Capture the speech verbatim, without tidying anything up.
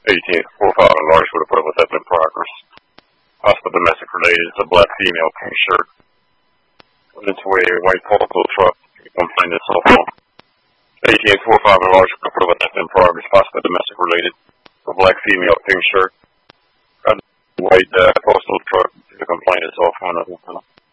eighteen four five in large would have put up with that in progress. Possible domestic related. It's a black female, pink shirt. On its way, white Volvo truck. Complaint at cell phone. eighteen four five in large would have put up with that in progress. Possible domestic related. A black female, pink shirt. White uh, postal truck. The complaint is cell phone.